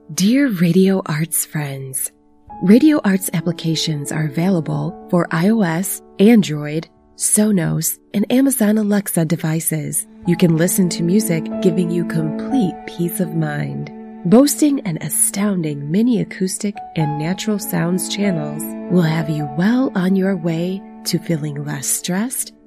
Dear Radio Arts friends, Radio Arts applications are available for iOS, Android, Sonos, and Amazon Alexa devices. You can listen to music giving you complete peace of mind. Boasting an astounding mini acoustic and natural sounds channels will have you well on your way to feeling less stressed